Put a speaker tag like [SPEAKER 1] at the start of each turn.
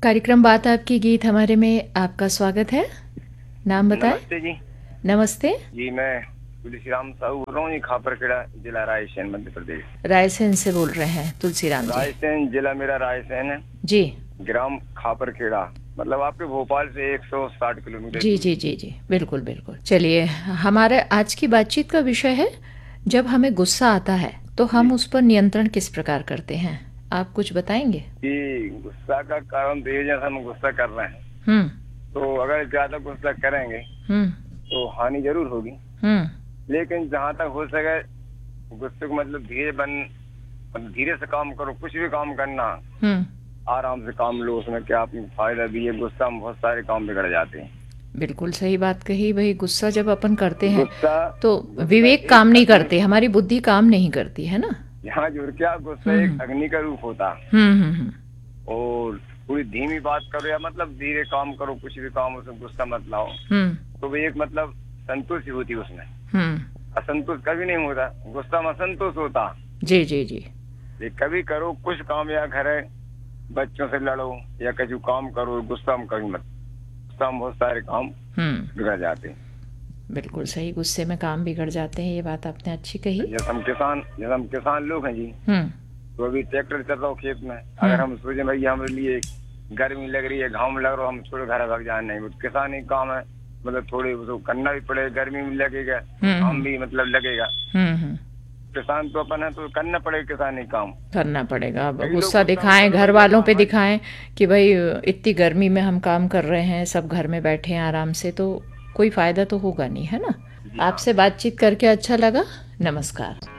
[SPEAKER 1] कार्यक्रम बात आपकी गीत हमारे में आपका स्वागत है। नाम बताएं।
[SPEAKER 2] नमस्ते जी।
[SPEAKER 1] नमस्ते
[SPEAKER 2] जी मैं तुलसीराम साहू बोल रहा हूँ, खापरखेड़ा जिला रायसेन मध्य प्रदेश।
[SPEAKER 1] रायसेन से बोल रहे हैं तुलसीराम जी।
[SPEAKER 2] रायसेन जिला मेरा रायसेन है
[SPEAKER 1] जी
[SPEAKER 2] ग्राम खापरखेड़ा, मतलब आपके भोपाल से 160 किलोमीटर
[SPEAKER 1] जी
[SPEAKER 2] दूर।
[SPEAKER 1] जी जी जी बिल्कुल बिल्कुल। चलिए, हमारे आज की बातचीत का विषय है जब हमें गुस्सा आता है तो हम
[SPEAKER 2] जी
[SPEAKER 1] उस पर नियंत्रण किस प्रकार करते हैं। आप कुछ बताएंगे?
[SPEAKER 2] जी, गुस्सा का कारण तो ये, जैसा हम गुस्सा कर रहे हैं
[SPEAKER 1] हम्म
[SPEAKER 2] तो अगर ज्यादा गुस्सा करेंगे
[SPEAKER 1] हम्म
[SPEAKER 2] तो हानि जरूर होगी।
[SPEAKER 1] हम्म
[SPEAKER 2] लेकिन जहाँ तक हो सके गुस्से को मतलब धीरे से काम करो। कुछ भी काम करना
[SPEAKER 1] हम्म
[SPEAKER 2] आराम से काम लो, उसमें क्या आपको फायदा भी है। गुस्सा में बहुत सारे काम बिगड़ जाते हैं।
[SPEAKER 1] बिल्कुल सही बात कही भाई। गुस्सा जब अपन करते हैं
[SPEAKER 2] गुस्सा
[SPEAKER 1] तो
[SPEAKER 2] गुस्सा
[SPEAKER 1] विवेक
[SPEAKER 2] एक
[SPEAKER 1] काम नहीं
[SPEAKER 2] अग्नि,
[SPEAKER 1] करते, हमारी बुद्धि काम नहीं करती है ना।
[SPEAKER 2] यहाँ जुड़ क्या, गुस्सा
[SPEAKER 1] हम्म
[SPEAKER 2] एक अग्नि का रूप होता है।
[SPEAKER 1] हम्म।
[SPEAKER 2] और पूरी धीमी बात करो या मतलब धीरे काम करो, कुछ भी काम उसमें गुस्सा मत लाओ,
[SPEAKER 1] हम्म
[SPEAKER 2] तो वो एक मतलब संतुष्टि होती है उसमें।
[SPEAKER 1] हम्म।
[SPEAKER 2] असंतोष कभी नहीं होता, गुस्सा में असंतोष होता।
[SPEAKER 1] जी जी जी।
[SPEAKER 2] ये कभी करो कुछ काम, या घर है बच्चों से लड़ो या कहीं काम करो, गुस्सा में कभी मत। गुस्सा में बहुत सारे काम बिगड़ जाते हैं।
[SPEAKER 1] बिल्कुल सही। गुस्से में काम बिगड़ जाते हैं, ये बात आपने अच्छी कही।
[SPEAKER 2] जैसे हम किसान लोग हैं जी,
[SPEAKER 1] हम्म
[SPEAKER 2] तो अभी ट्रैक्टर चल रहा हो खेत में, अगर
[SPEAKER 1] हम्म
[SPEAKER 2] हम सोचे भैया हमारे लिए गर्मी लग रही है, घाम लग रहा, हम थोड़े घर भाग जाए, नहीं वो तो किसान ही काम है, मतलब थोड़े उसको करना भी पड़ेगा। गर्मी भी लगेगा, घाम भी मतलब लगेगा।
[SPEAKER 1] हम्म।
[SPEAKER 2] किसान तो अपन है तो करना पड़ेगा, किसान ही काम
[SPEAKER 1] करना पड़ेगा। अब
[SPEAKER 2] कई लोग
[SPEAKER 1] गुस्सा
[SPEAKER 2] गुस्सा में
[SPEAKER 1] दिखाएं,
[SPEAKER 2] चलो
[SPEAKER 1] घर
[SPEAKER 2] भैया
[SPEAKER 1] वालों
[SPEAKER 2] हाँ
[SPEAKER 1] पे
[SPEAKER 2] हाँ।
[SPEAKER 1] दिखाएं कि भाई इतनी गर्मी में हम काम कर रहे हैं, सब घर में बैठे हैं आराम से, तो कोई फायदा तो होगा नहीं, है ना।
[SPEAKER 2] जी हाँ।
[SPEAKER 1] आपसे बातचीत करके अच्छा लगा। नमस्कार।